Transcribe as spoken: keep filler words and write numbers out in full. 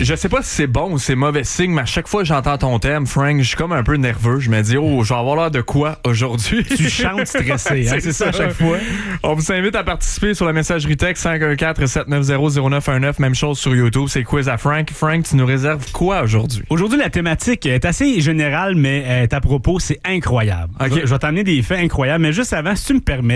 Je sais pas si c'est bon ou c'est mauvais signe, mais à chaque fois que j'entends ton thème, Frank, je suis comme un peu nerveux. Je me dis, oh, je vais avoir l'air de quoi aujourd'hui? Tu chantes stressé, hein? c'est, c'est ça à chaque fois. On vous invite à participer sur la messagerie texte cinq un quatre, sept neuf zéro, zéro neuf un neuf. Même chose sur YouTube, c'est Quiz à Frank. Frank, tu nous réserves quoi aujourd'hui? Aujourd'hui, la thématique est assez générale, mais est à propos, c'est incroyable. Okay. Je, je vais t'amener des faits incroyables, mais juste avant, si tu me permets,